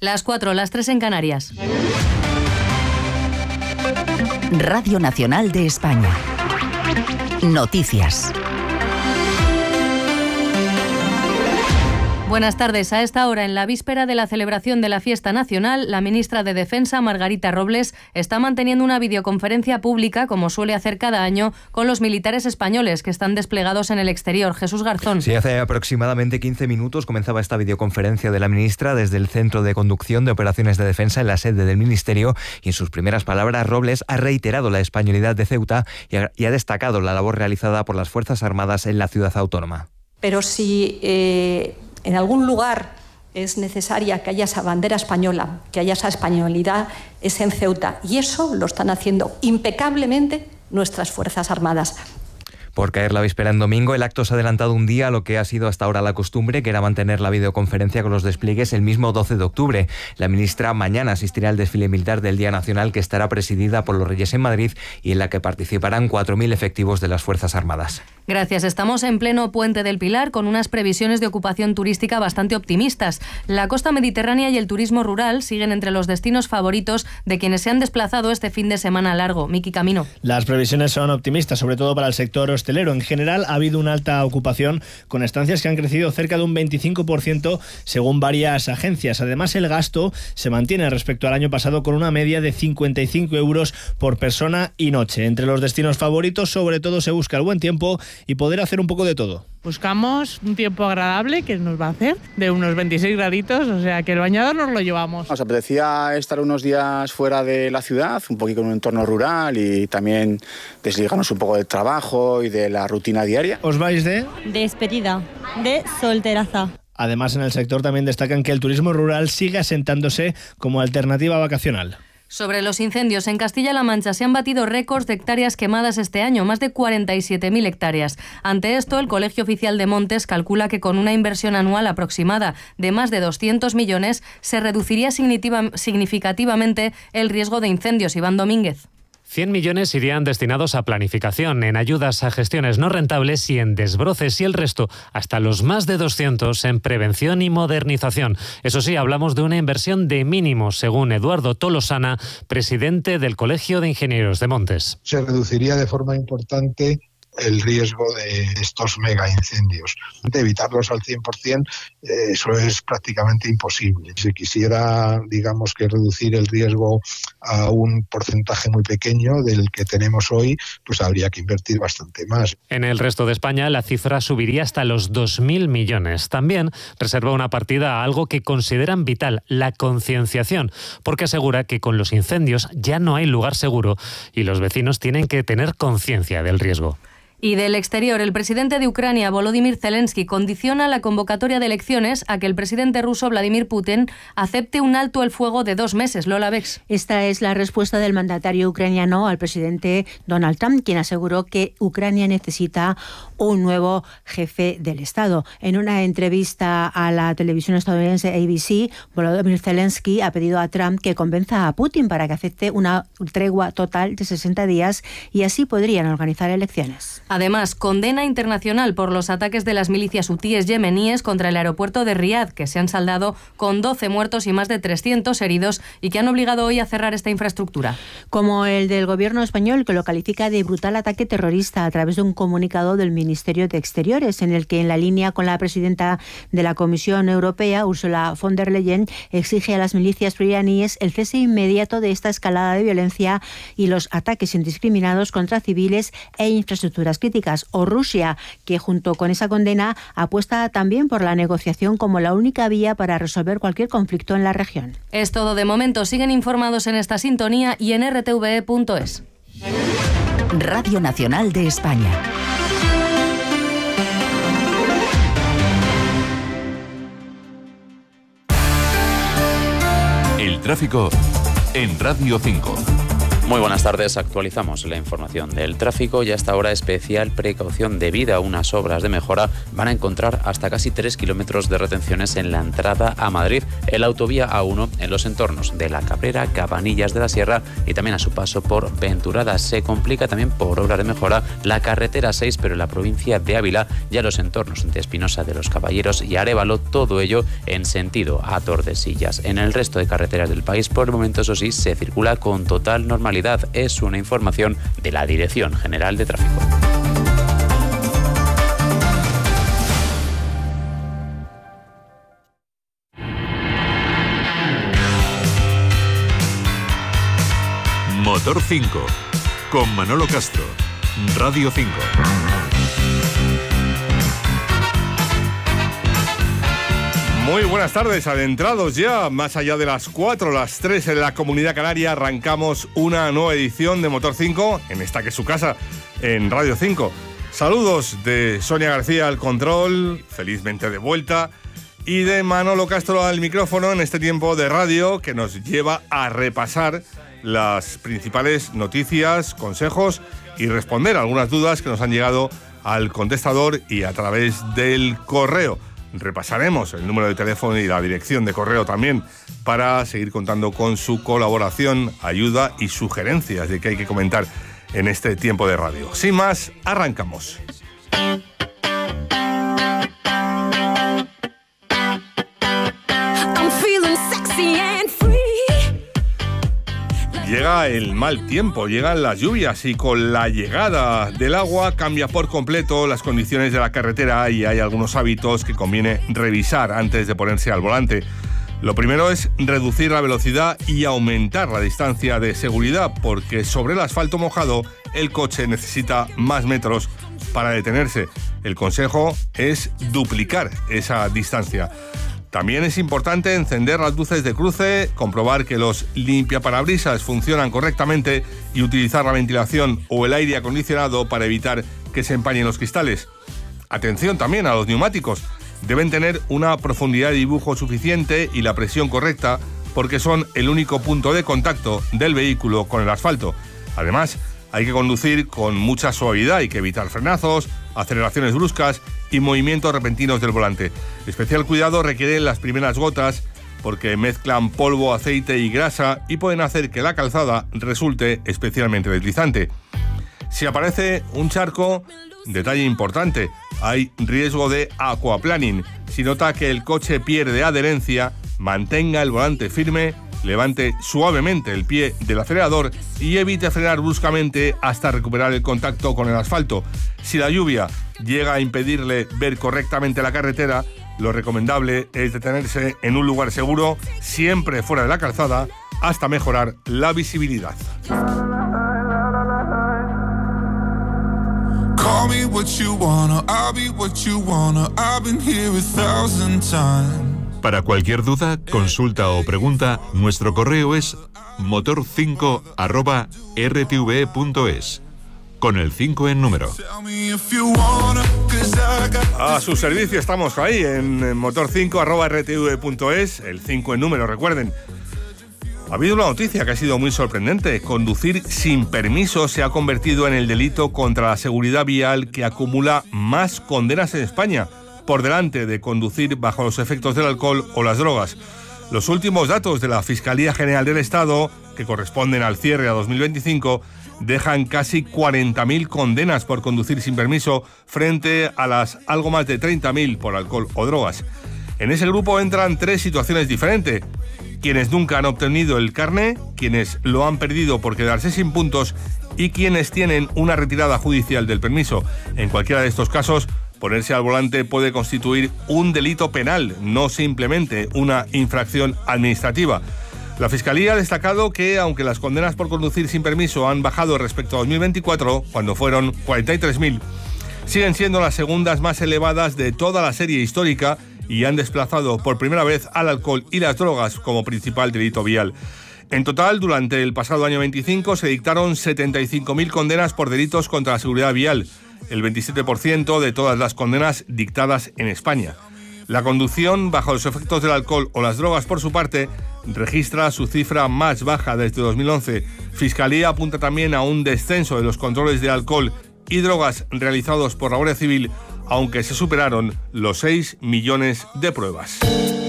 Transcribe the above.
Las 4, las 3 en Canarias. Radio Nacional de España. Noticias. Buenas tardes. A esta hora, en la víspera de la celebración de la fiesta nacional, la ministra de Defensa, Margarita Robles, está manteniendo una videoconferencia pública, como suele hacer cada año, con los militares españoles que están desplegados en el exterior. Jesús Garzón. Sí, hace aproximadamente 15 minutos comenzaba esta videoconferencia de la ministra desde el Centro de Conducción de Operaciones de Defensa en la sede del Ministerio, y en sus primeras palabras Robles ha reiterado la españolidad de Ceuta y ha destacado la labor realizada por las Fuerzas Armadas en la ciudad autónoma. Pero si en algún lugar es necesaria que haya esa bandera española, que haya esa españolidad, es en Ceuta. Y eso lo están haciendo impecablemente nuestras Fuerzas Armadas. Por caer la víspera en domingo, el acto se ha adelantado un día a lo que ha sido hasta ahora la costumbre, que era mantener la videoconferencia con los despliegues el mismo 12 de octubre. La ministra mañana asistirá al desfile militar del Día Nacional, que estará presidida por los Reyes en Madrid y en la que participarán 4.000 efectivos de las Fuerzas Armadas. Gracias. Estamos en pleno Puente del Pilar con unas previsiones de ocupación turística bastante optimistas. La costa mediterránea y el turismo rural siguen entre los destinos favoritos de quienes se han desplazado este fin de semana largo. Miki Camino. Las previsiones son optimistas, sobre todo para el sector hostelero. En general ha habido una alta ocupación, con estancias que han crecido cerca de un 25% según varias agencias. Además, el gasto se mantiene respecto al año pasado con una media de 55 euros por persona y noche. Entre los destinos favoritos, sobre todo, se busca el buen tiempo y poder hacer un poco de todo. Buscamos un tiempo agradable que nos va a hacer de unos 26 graditos, o sea que el bañador nos lo llevamos. Nos apetecía estar unos días fuera de la ciudad, un poquito en un entorno rural y también desligarnos un poco del trabajo y de la rutina diaria. ¿Os vais de? Despedida, de solteraza. Además, en el sector también destacan que el turismo rural sigue asentándose como alternativa vacacional. Sobre los incendios, en Castilla-La Mancha se han batido récords de hectáreas quemadas este año, más de 47.000 hectáreas. Ante esto, el Colegio Oficial de Montes calcula que con una inversión anual aproximada de más de 200 millones se reduciría significativamente el riesgo de incendios. Iván Domínguez. 100 millones irían destinados a planificación, en ayudas a gestiones no rentables y en desbroces, y el resto, hasta los más de 200, en prevención y modernización. Eso sí, hablamos de una inversión de mínimos, según Eduardo Tolosana, presidente del Colegio de Ingenieros de Montes. Se reduciría de forma importante el riesgo de estos mega incendios. De evitarlos al 100%, eso es prácticamente imposible. Si quisiera, digamos, que reducir el riesgo a un porcentaje muy pequeño del que tenemos hoy, pues habría que invertir bastante más. En el resto de España la cifra subiría hasta los 2.000 millones. También reserva una partida a algo que consideran vital, la concienciación, porque asegura que con los incendios ya no hay lugar seguro y los vecinos tienen que tener conciencia del riesgo. Y del exterior, el presidente de Ucrania, Volodymyr Zelensky, condiciona la convocatoria de elecciones a que el presidente ruso, Vladimir Putin, acepte un alto el fuego de 2 meses. Lola Bex. Esta es la respuesta del mandatario ucraniano al presidente Donald Trump, quien aseguró que Ucrania necesita un nuevo jefe del Estado. En una entrevista a la televisión estadounidense ABC, Volodymyr Zelensky ha pedido a Trump que convenza a Putin para que acepte una tregua total de 60 días y así podrían organizar elecciones. Además, condena internacional por los ataques de las milicias hutíes yemeníes contra el aeropuerto de Riad, que se han saldado con 12 muertos y más de 300 heridos y que han obligado hoy a cerrar esta infraestructura. Como el del gobierno español, que lo califica de brutal ataque terrorista a través de un comunicado del Ministerio de Exteriores, en el que, en la línea con la presidenta de la Comisión Europea, Ursula von der Leyen, exige a las milicias iraníes el cese inmediato de esta escalada de violencia y los ataques indiscriminados contra civiles e infraestructuras críticas, o Rusia, que junto con esa condena apuesta también por la negociación como la única vía para resolver cualquier conflicto en la región. Es todo de momento. Siguen informados en esta sintonía y en rtve.es. Radio Nacional de España. El tráfico en Radio 5. Muy buenas tardes, actualizamos la información del tráfico y hasta ahora especial precaución debido a unas obras de mejora. Van a encontrar hasta casi 3 kilómetros de retenciones en la entrada a Madrid, en la autovía A1 en los entornos de La Cabrera, Cabanillas de la Sierra y también a su paso por Venturada. Se complica también por obra de mejora la carretera 6, pero en la provincia de Ávila, ya los entornos de Espinosa de los Caballeros y Arévalo, todo ello en sentido a Tordesillas. En el resto de carreteras del país, por el momento, eso sí, se circula con total normalidad. Es una información de la Dirección General de Tráfico. Motor 5, con Manolo Castro, Radio 5. Muy buenas tardes, adentrados ya, más allá de las 4, las 3 en la Comunidad Canaria, arrancamos una nueva edición de Motor 5, en esta que es su casa, en Radio 5. Saludos de Sonia García al control, felizmente de vuelta, y de Manolo Castro al micrófono en este tiempo de radio que nos lleva a repasar las principales noticias, consejos y responder algunas dudas que nos han llegado al contestador y a través del correo. Repasaremos el número de teléfono y la dirección de correo también para seguir contando con su colaboración, ayuda y sugerencias de qué hay que comentar en este tiempo de radio. Sin más, arrancamos. Llega el mal tiempo, llegan las lluvias y con la llegada del agua cambia por completo las condiciones de la carretera y hay algunos hábitos que conviene revisar antes de ponerse al volante. Lo primero es reducir la velocidad y aumentar la distancia de seguridad, porque sobre el asfalto mojado el coche necesita más metros para detenerse. El consejo es duplicar esa distancia. También es importante encender las luces de cruce, comprobar que los limpiaparabrisas funcionan correctamente y utilizar la ventilación o el aire acondicionado para evitar que se empañen los cristales. Atención también a los neumáticos. Deben tener una profundidad de dibujo suficiente y la presión correcta porque son el único punto de contacto del vehículo con el asfalto. Además, hay que conducir con mucha suavidad, hay que evitar frenazos, aceleraciones bruscas y movimientos repentinos del volante. Especial cuidado requieren las primeras gotas porque mezclan polvo, aceite y grasa y pueden hacer que la calzada resulte especialmente deslizante. Si aparece un charco, detalle importante, hay riesgo de aquaplaning. Si nota que el coche pierde adherencia, mantenga el volante firme, levante suavemente el pie del acelerador y evite frenar bruscamente hasta recuperar el contacto con el asfalto. Si la lluvia llega a impedirle ver correctamente la carretera, lo recomendable es detenerse en un lugar seguro, siempre fuera de la calzada, hasta mejorar la visibilidad. Call me what you wanna, I'll be what you wanna, I've been here 1,000 times. Para cualquier duda, consulta o pregunta, nuestro correo es motor5@rtve.es, con el 5 en número. A su servicio estamos ahí en motor5@rtve.es, el 5 en número, recuerden. Ha habido una noticia que ha sido muy sorprendente. Conducir sin permiso se ha convertido en el delito contra la seguridad vial que acumula más condenas en España, por delante de conducir bajo los efectos del alcohol o las drogas. Los últimos datos de la Fiscalía General del Estado, que corresponden al cierre a 2025, dejan casi 40.000 condenas por conducir sin permiso frente a las algo más de 30.000 por alcohol o drogas. En ese grupo entran 3 situaciones diferentes: quienes nunca han obtenido el carné, quienes lo han perdido por quedarse sin puntos y quienes tienen una retirada judicial del permiso. En cualquiera de estos casos, ponerse al volante puede constituir un delito penal, no simplemente una infracción administrativa. La Fiscalía ha destacado que, aunque las condenas por conducir sin permiso han bajado respecto a 2024, cuando fueron 43.000, siguen siendo las segundas más elevadas de toda la serie histórica y han desplazado por primera vez al alcohol y las drogas como principal delito vial. En total, durante el pasado año 25 se dictaron 75.000 condenas por delitos contra la seguridad vial, el 27% de todas las condenas dictadas en España. La conducción bajo los efectos del alcohol o las drogas, por su parte, registra su cifra más baja desde 2011. Fiscalía apunta también a un descenso de los controles de alcohol y drogas realizados por la Guardia Civil, aunque se superaron los 6 millones de pruebas.